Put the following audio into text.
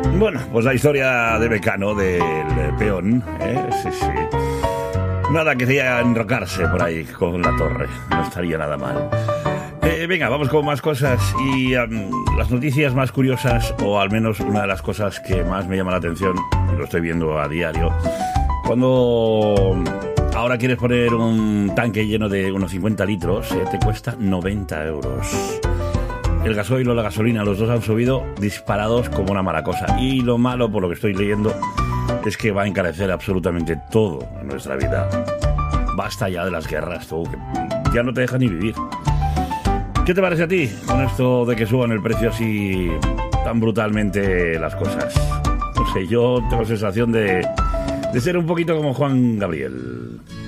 Bueno, pues la historia de Mecano, del peón, sí, sí. Nada que sea enrocarse por ahí con la torre, no estaría nada mal. Venga, vamos con más cosas y las noticias más curiosas, o al menos una de las cosas que más me llama la atención, lo estoy viendo a diario, cuando ahora quieres poner un tanque lleno de unos 50 litros, te cuesta 90 euros. El gasoil o la gasolina, los dos han subido disparados como una mala cosa. Y lo malo, por lo que estoy leyendo, es que va a encarecer absolutamente todo en nuestra vida. Basta ya de las guerras, tú, que ya no te deja ni vivir. ¿Qué te parece a ti con esto de que suban el precio así tan brutalmente las cosas? No sé, yo tengo sensación de ser un poquito como Juan Gabriel.